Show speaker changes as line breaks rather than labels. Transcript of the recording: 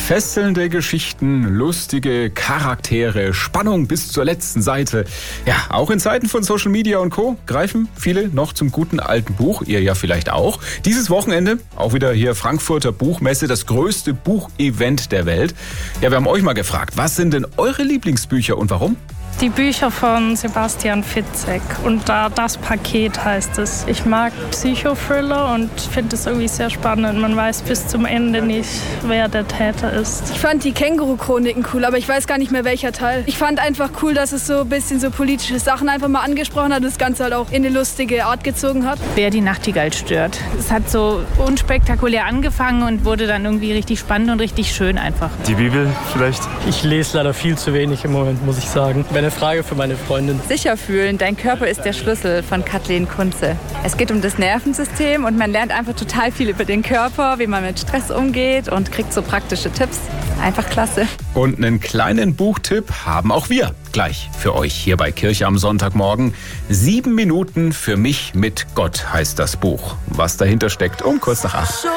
Fesselnde Geschichten, lustige Charaktere, Spannung bis zur letzten Seite. Ja, auch in Zeiten von Social Media und Co. greifen viele noch zum guten alten Buch. Ihr ja vielleicht auch. Dieses Wochenende auch wieder hier Frankfurter Buchmesse, das größte Buchevent der Welt. Ja, wir haben euch mal gefragt, was sind denn eure Lieblingsbücher und warum?
Die Bücher von Sebastian Fitzek und da das Paket heißt es. Ich mag Psychothriller und finde es irgendwie sehr spannend. Man weiß bis zum Ende nicht, wer der Täter ist.
Ich fand die Känguru-Chroniken cool, aber ich weiß gar nicht mehr welcher Teil. Ich fand einfach cool, dass es so ein bisschen so politische Sachen einfach mal angesprochen hat und das Ganze halt auch in eine lustige Art gezogen hat.
Wer die Nachtigall stört. Es hat so unspektakulär angefangen und wurde dann irgendwie richtig spannend und richtig schön einfach.
Die Bibel vielleicht?
Ich lese leider viel zu wenig im Moment, muss ich sagen. Eine Frage für meine Freundin.
Sicher fühlen, dein Körper ist der Schlüssel von Kathleen Kunze. Es geht um das Nervensystem und man lernt einfach total viel über den Körper, wie man mit Stress umgeht und kriegt so praktische Tipps. Einfach klasse.
Und einen kleinen Buchtipp haben auch wir gleich für euch hier bei Kirche am Sonntagmorgen. 7 Minuten für mich mit Gott heißt das Buch. Was dahinter steckt, um kurz nach 8.